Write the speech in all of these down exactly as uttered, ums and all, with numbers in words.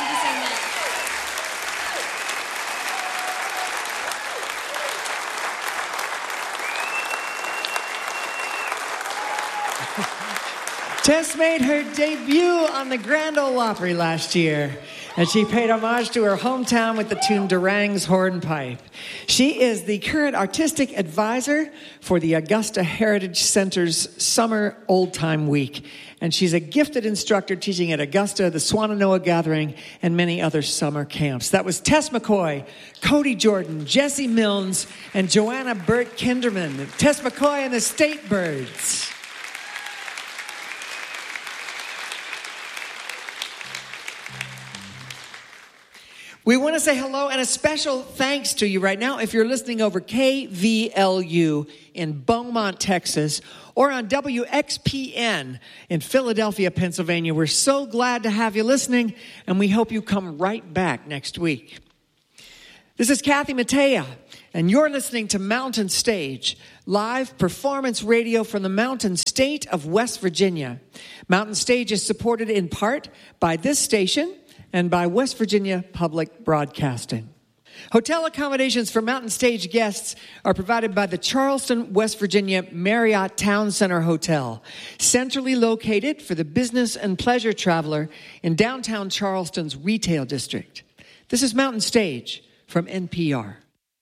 Thank you so much. Tess made her debut on the Grand Ole Opry last year, and she paid homage to her hometown with the tune Durang's Hornpipe. She is the current artistic advisor for the Augusta Heritage Center's Summer Old Time Week, and she's a gifted instructor teaching at Augusta, the Swannanoa Gathering, and many other summer camps. That was Tess McCoy, Cody Jordan, Jesse Milnes, and Joanna Burt Kinderman. Tess McCoy and the State Birds. We want to say hello and a special thanks to you right now if you're listening over K V L U in Beaumont, Texas, or on W X P N in Philadelphia, Pennsylvania. We're so glad to have you listening, and we hope you come right back next week. This is Kathy Mattea, and you're listening to Mountain Stage, live performance radio from the Mountain State of West Virginia. Mountain Stage is supported in part by this station and by West Virginia Public Broadcasting. Hotel accommodations for Mountain Stage guests are provided by the Charleston, West Virginia Marriott Town Center Hotel, centrally located for the business and pleasure traveler in downtown Charleston's retail district. This is Mountain Stage from N P R.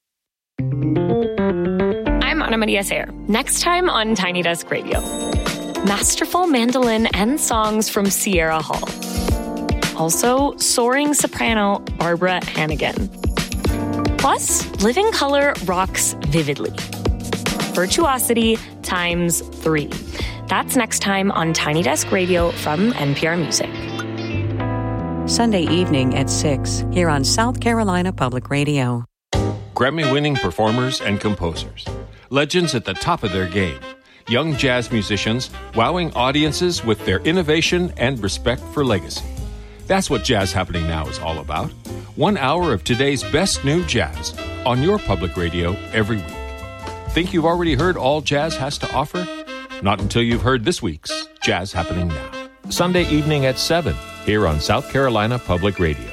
I'm Ana Maria Sayer. Next time on Tiny Desk Radio, masterful mandolin and songs from Sierra Hall. Also, soaring soprano Barbara Hannigan. Plus, Living Color rocks vividly. Virtuosity times three. That's next time on Tiny Desk Radio from N P R Music. Sunday evening at six, here on South Carolina Public Radio. Grammy-winning performers and composers. Legends at the top of their game. Young jazz musicians wowing audiences with their innovation and respect for legacy. That's what Jazz Happening Now is all about. One hour of today's best new jazz on your public radio every week. Think you've already heard all jazz has to offer? Not until you've heard this week's Jazz Happening Now. Sunday evening at seven, here on South Carolina Public Radio.